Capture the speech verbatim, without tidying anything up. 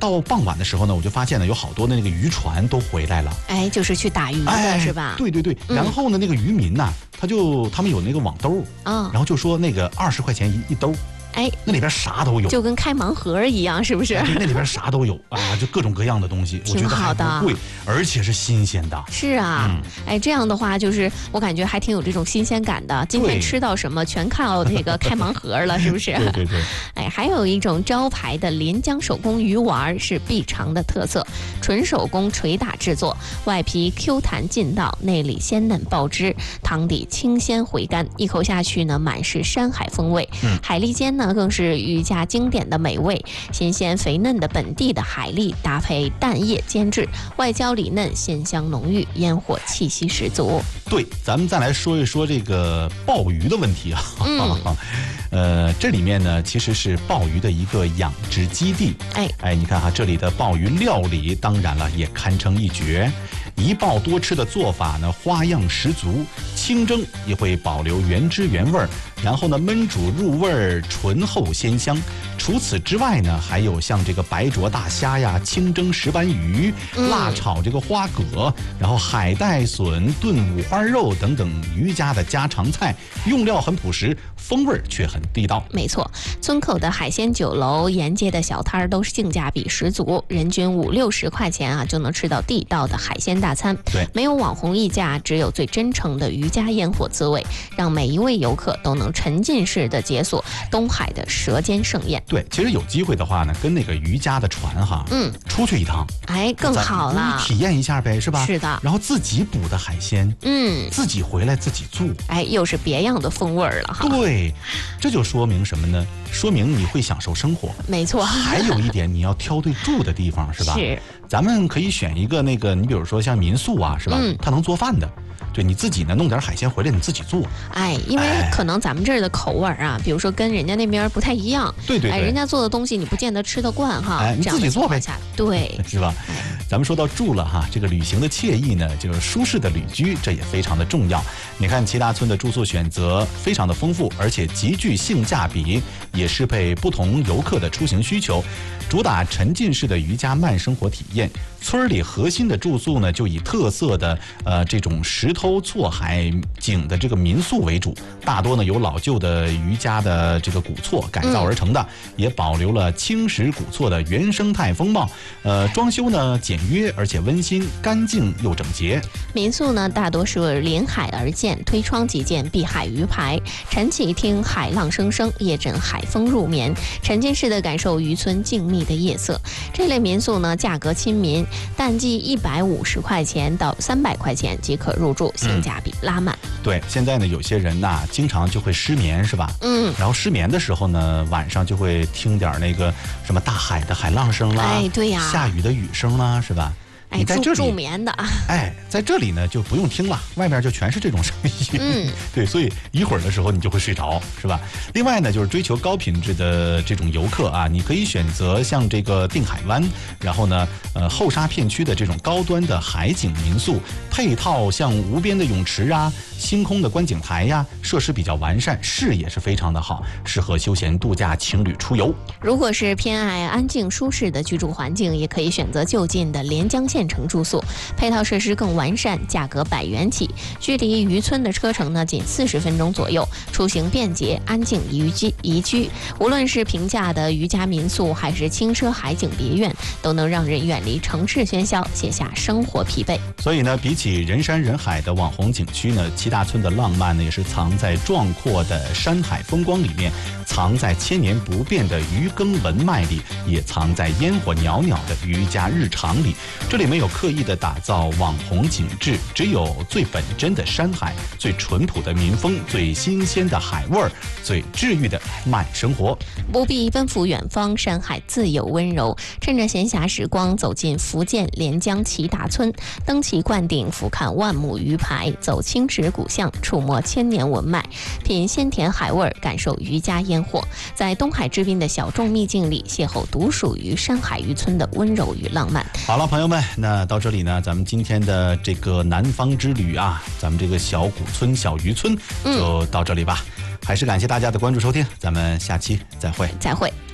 到傍晚的时候呢，我就发现呢，有好多的那个渔船都回来了。 哎，就是去打鱼的、 哎、 是吧？ 对对对。 嗯、 然后呢，那个渔民呐，他就他们有那个网兜啊、哦， 然后就说那个二十块钱一一兜。 哎， 那里边啥都有， 就跟开盲盒一样，是不是？ 哎、那里边啥都有啊，就各种各样的东西，我觉得还不贵，而且是新鲜的。 是啊、嗯，哎，这样的话，就是我感觉还挺有这种新鲜感的。今天吃到什么，全靠那个开盲盒了，是不是？ 对对对。 哎，还有一种招牌的连江手工鱼丸是必尝的特色，纯手工捶打制作，外皮 Q 弹劲道，内里鲜嫩爆汁，汤底清鲜回甘，一口下去呢，满是山海风味。嗯，海蛎煎呢，更是渔家经典的美味，新鲜肥嫩的本地的海蛎搭配蛋液煎制，外焦里嫩，鲜香浓郁，烟火气息十足。 对，咱们再来说一说这个鲍鱼的问题啊。 嗯， 呃，这里面呢其实是鲍鱼的一个养殖基地。 哎哎，你看哈，这里的鲍鱼料理当然了也堪称一绝。一鲍多吃的做法呢，花样十足。清蒸也会保留原汁原味儿，然后呢焖煮入味儿，醇厚鲜香。除此之外呢，还有像这个白灼大虾呀、清蒸石斑鱼、辣炒这个花蛤，然后海带笋炖五花肉等等渔家的家常菜，用料很朴实，风味却很地道。 没错，村口的海鲜酒楼、沿街的小摊儿都是性价比十足，人均五六十块钱啊就能吃到地道的海鲜大餐。 对， 没有网红溢价，只有最真诚的渔家烟火滋味，让每一位游客都能沉浸式的解锁东海的舌尖盛宴。 对，其实有机会的话呢，跟那个渔家的船哈， 嗯， 出去一趟， 哎，更好了， 体验一下呗，是吧？ 是的。 然后自己捕的海鲜， 嗯， 自己回来自己做， 哎，又是别样的风味了哈。 对，这就说明什么呢？说明你会享受生活。 没错。 还有一点，你要挑对住的地方，是吧？ 是。 咱们可以选一个那个，你比如说像民宿啊，是吧？ 嗯， 他能做饭的。对，你自己呢弄点海鲜回来，你自己做。 哎，因为可能咱们这儿的口味啊，比如说跟人家那边不太一样。 对对对。 哎，人家做的东西你不见得吃得惯哈。 哎，你自己做呗。 对， 是吧？咱们说到住了哈，这个旅行的惬意呢，就是舒适的旅居，这也非常的重要。你看齐达村的住宿选择非常的丰富，而且极具性价比，也适配不同游客的出行需求。主打沉浸式的渔家慢生活体验，村里核心的住宿呢，就以特色的呃这种石头错海景的这个民宿为主，大多呢由老旧的渔家的这个古厝改造而成的，嗯、也保留了青石古厝的原生态风貌。呃，装修呢简约而且温馨，干净又整洁。 民宿呢大多是临海而建，推窗即见碧海鱼排，晨起听海浪声声，夜枕海风入眠，沉浸式的感受渔村静谧的夜色。这类民宿呢价格亲民，淡季一百五十块钱到三百块钱即可入住，性价比拉满。 嗯、对，现在呢有些人呐经常就会失眠，是吧？ 嗯， 然后失眠的时候呢，晚上就会听点那个什么大海的海浪声啦， 哎，对呀， 下雨的雨声啦，是吧？ 哎，在这里助眠的， 哎，在这里呢就不用听了，外面就全是这种声音。 嗯， 对，所以一会儿的时候你就会睡着，是吧？另外呢，就是追求高品质的这种游客啊，你可以选择像这个定海湾，然后呢，呃，后沙片区的这种高端的海景民宿，配套像无边的泳池啊、星空的观景台呀、啊，设施比较完善，视野是非常的好，适合休闲度假情侣出游。 如果是偏爱安静舒适的居住环境，也可以选择就近的连江县城住宿，配套设施更完善，价格百元起，距离渔村的车程呢仅四十分钟左右，出行便捷，安静宜居宜居。无论是平价的渔家民宿，还是轻奢海景别院，都能让人远离城市喧嚣，卸下生活疲惫。 所以呢，比起人山人海的网红景区呢，齐大村的浪漫呢，也是藏在壮阔的山海风光里面，藏在千年不变的渔耕文脉里，也藏在烟火袅袅的渔家日常里。这里没有刻意的打造网红景致，只有最本真的山海，最淳朴的民风，最新鲜的海味儿，最治愈的慢生活。 不必奔赴远方，山海自有温柔。趁着闲暇时光，走进福建连江齐达村，登起冠顶，俯瞰万亩鱼排，走青石古巷，触摸千年文脉，品鲜甜海味，感受渔家烟火。在东海之滨的小众秘境里，邂逅独属于山海渔村的温柔与浪漫。 好了，朋友们，那到这里呢，咱们今天的这个南方之旅啊，咱们这个小古村、小渔村就到这里吧。嗯、还是感谢大家的关注收听，咱们下期再会。 再会。